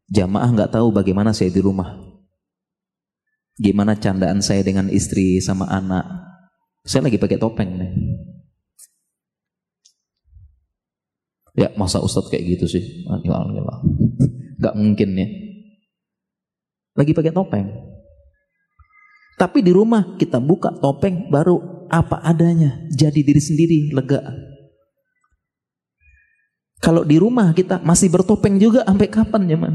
Jamaah nggak tahu bagaimana saya di rumah, gimana candaan saya dengan istri sama anak. Saya lagi pakai topeng nih. Ya masa Ustadz kayak gitu sih? Nggak mungkin ya. Lagi pakai topeng. Tapi di rumah kita buka topeng baru apa adanya, jadi diri sendiri, lega. Kalau di rumah kita masih bertopeng juga sampai kapan zaman?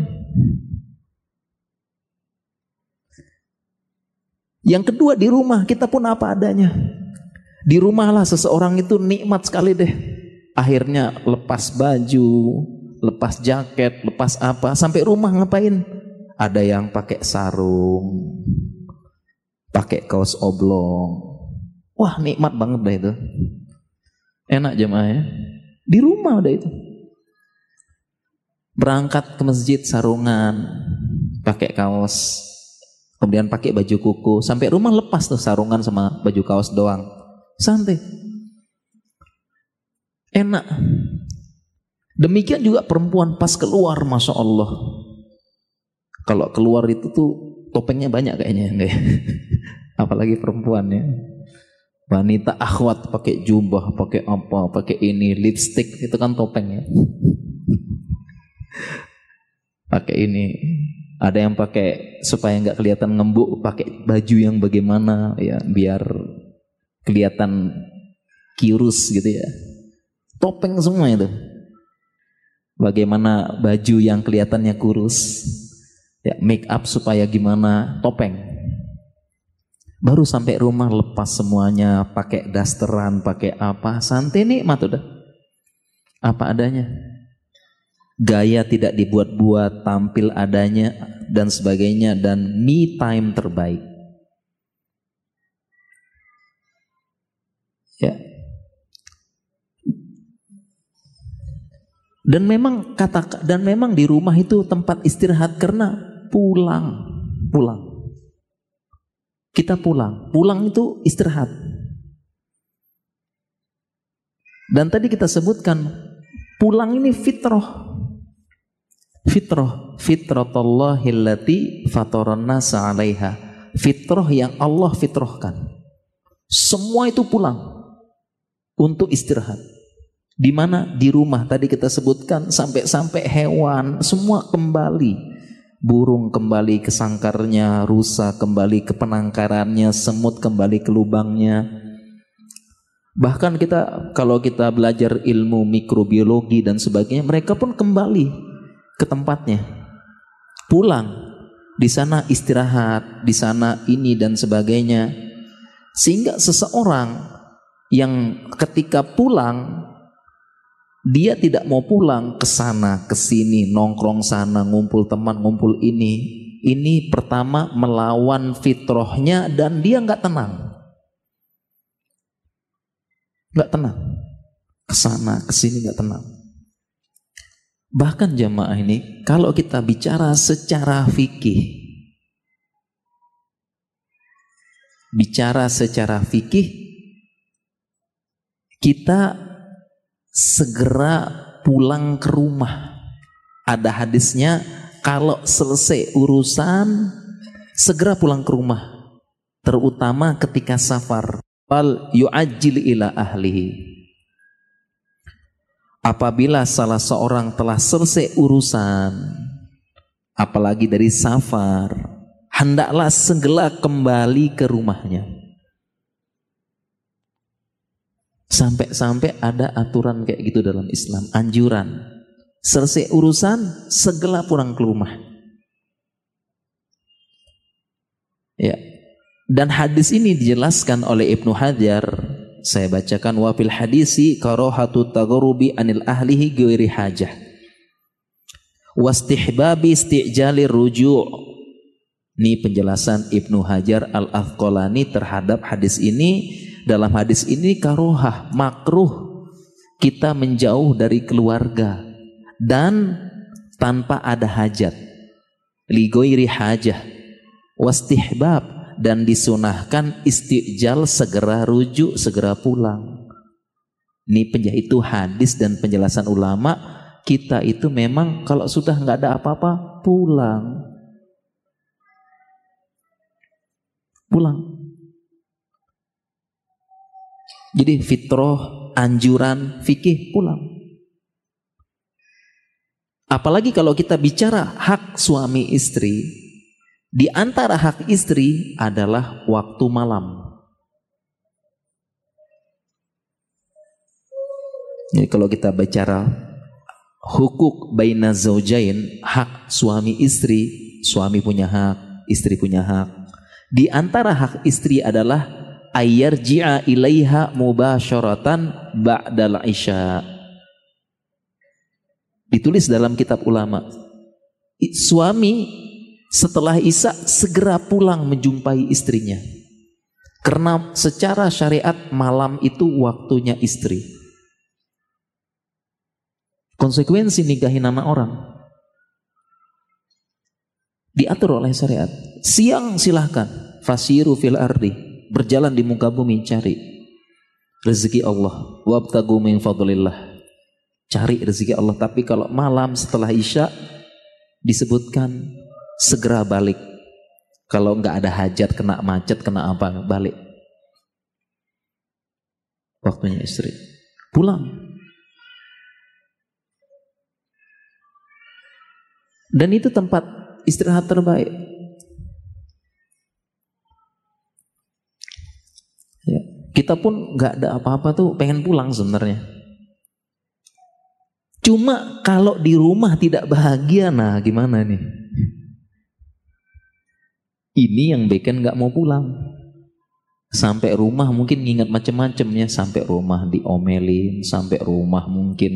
Yang kedua, di rumah kita pun apa adanya. Di rumah lah seseorang itu nikmat sekali deh. Akhirnya lepas baju, lepas jaket, lepas apa, sampai rumah ngapain? Ada yang pakai sarung, pakai kaos oblong. Wah, nikmat banget dah itu. Enak jemaah ya. Di rumah udah itu. Berangkat ke masjid sarungan, pakai kaos, kemudian pakai baju kuku, sampai rumah lepas tuh sarungan sama baju kaos doang. Santai. Enak. Demikian juga perempuan pas keluar, Masya Allah. Kalau keluar itu tuh topengnya banyak kayaknya, enggak ya? Apalagi perempuan ya. Wanita akhwat pakai jubah, pakai apa, pakai ini, lipstick, itu kan topengnya. Pakai ini. Ada yang pakai supaya nggak kelihatan ngembuk, pakai baju yang bagaimana ya, biar kelihatan kirus gitu ya. Topeng semua itu. Bagaimana baju yang kelihatannya kurus, ya, make up supaya gimana, topeng. Baru sampai rumah lepas semuanya, pakai dasteran, pakai apa, santai nikmat udah. Apa adanya. Gaya tidak dibuat-buat, tampil adanya dan sebagainya, dan me time terbaik. Ya. Dan memang di rumah itu tempat istirahat karena pulang. Kita pulang itu istirahat. Dan tadi kita sebutkan pulang ini fitrah. Fitratullahi allati fataran nasa 'alaiha. Fitrah yang Allah fitrahkan. Semua itu pulang untuk istirahat. Di mana? Di rumah. Tadi kita sebutkan sampai hewan semua kembali. Burung kembali ke sangkarnya, rusa kembali ke penangkarannya, semut kembali ke lubangnya. Bahkan kalau kita belajar ilmu mikrobiologi dan sebagainya, mereka pun kembali ke tempatnya, pulang, di sana istirahat, di sana ini dan sebagainya. Sehingga seseorang yang ketika pulang, dia tidak mau pulang ke sana, ke sini, nongkrong sana, ngumpul teman, ngumpul ini pertama melawan fitrahnya dan dia nggak tenang, ke sana, ke sini nggak tenang. Bahkan jamaah ini, kalau kita bicara secara fikih, kita segera pulang ke rumah. Ada hadisnya, kalau selesai urusan segera pulang ke rumah, terutama ketika safar. Fal yu'ajjil ila ahlihi. Apabila salah seorang telah selesai urusan, apalagi dari safar, hendaklah segera kembali ke rumahnya. Sampai ada aturan kayak gitu dalam Islam, anjuran. Selesai urusan, segera pulang ke rumah. Ya. Dan hadis ini dijelaskan oleh Ibnu Hajar. Saya bacakan, wa fil hadisi karahatu tagharubi anil ahlihi ghairi hajah. Wastihbabi isti'jalir ruju'. Ini penjelasan Ibnu Hajar Al-Asqalani terhadap hadis ini. Dalam hadis ini karohah, makruh kita menjauh dari keluarga dan tanpa ada hajat. Li ghairi hajah. Wastihbab, dan disunahkan istijal, segera rujuk, segera pulang. Ini itu hadis dan penjelasan ulama kita itu memang kalau sudah nggak ada apa-apa pulang. Jadi fitrah, anjuran, fikih pulang. Apalagi kalau kita bicara hak suami istri, di antara hak istri adalah waktu malam. Jadi kalau kita bicara hukuk baina zaujain, hak suami istri, suami punya hak, istri punya hak. Di antara hak istri adalah ayyarji'a ilaiha mubasyaratan ba'dal isya. Ditulis dalam kitab ulama. Suami setelah isya segera pulang menjumpai istrinya. Karena secara syariat malam itu waktunya istri. Konsekuensi nikahin anak orang diatur oleh syariat. Siang silahkan, fasiru fil ardi, berjalan di muka bumi cari rezeki Allah, wabtagu min fadlillah, cari rezeki Allah. Tapi kalau malam setelah isya disebutkan segera balik. Kalau nggak ada hajat, kena macet, kena apa, balik. Waktunya istri pulang. Dan itu tempat istirahat terbaik. Ya, kita pun nggak ada apa-apa tuh pengen pulang sebenarnya. Cuma kalau di rumah tidak bahagia, nah gimana nih? Ini yang bikin nggak mau pulang. Sampai rumah mungkin ngingat macam-macamnya. Sampai rumah diomelin, sampai rumah mungkin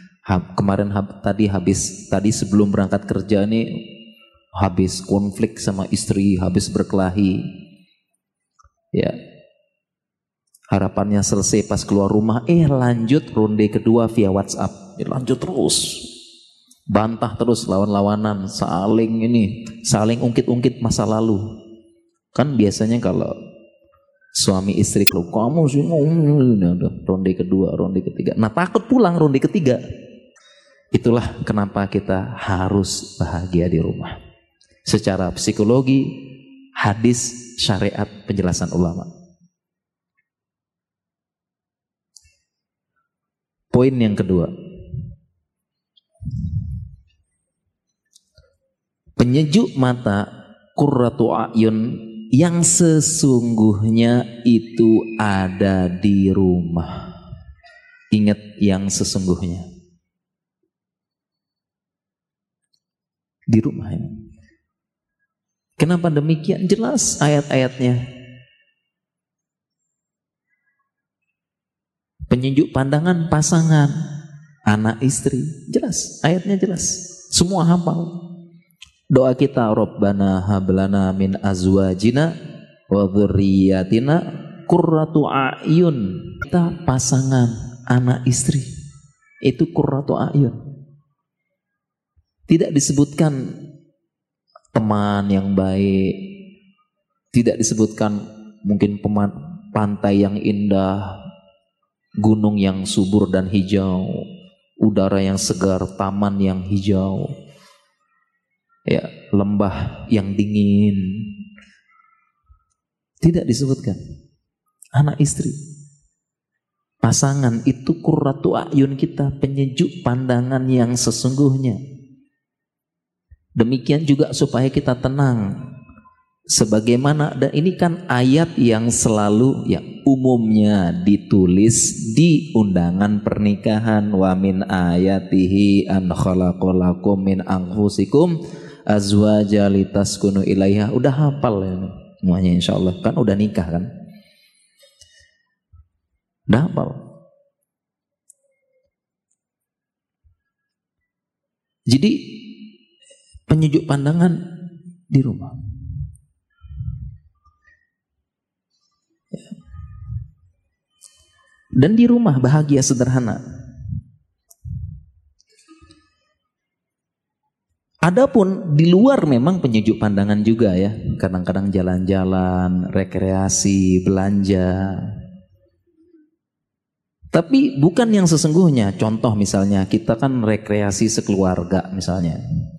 tadi sebelum berangkat kerja nih habis konflik sama istri, habis berkelahi. Ya. Harapannya selesai pas keluar rumah, lanjut ronde kedua via WhatsApp. Lanjut terus. Bantah terus, lawan-lawanan, saling ungkit-ungkit masa lalu. Kan biasanya kalau suami istri, kamu sih ronde kedua, ronde ketiga. Nah, takut pulang ronde ketiga. Itulah kenapa kita harus bahagia di rumah. Secara psikologi, hadis, syariat, penjelasan ulama. Poin yang kedua, penyejuk mata, qurratu a'yun, yang sesungguhnya itu ada di rumah. Ingat yang sesungguhnya. Di rumah ya. Kenapa demikian? Jelas ayat-ayatnya. Penyejuk pandangan pasangan, anak istri, jelas, ayatnya jelas. Semua hafal. Doa kita, Rabbana hablana min azwajina wa dzurriyyatina qurratu a'yun. Kita pasangan, anak istri, itu qurratu a'yun. Tidak disebutkan teman yang baik, tidak disebutkan mungkin pantai yang indah, gunung yang subur dan hijau, udara yang segar, taman yang hijau, ya, lembah yang dingin. Tidak disebutkan. Anak istri, pasangan itu qurratu a'yun kita, penyejuk pandangan yang sesungguhnya. Demikian juga supaya kita tenang. Sebagaimana, dan ini kan ayat yang selalu ya umumnya ditulis di undangan pernikahan. Wa min ayatihi an khalaqalakum min anfusikum azwaja litaskunu ilaiha. Udah hafal ya semuanya insyaallah, kan udah nikah kan? Udah hafal. Jadi penyejuk pandangan di rumah. Dan di rumah bahagia sederhana. Adapun di luar memang penyejuk pandangan juga ya. Kadang-kadang jalan-jalan, rekreasi, belanja. Tapi bukan yang sesungguhnya. Contoh misalnya kita kan rekreasi sekeluarga misalnya.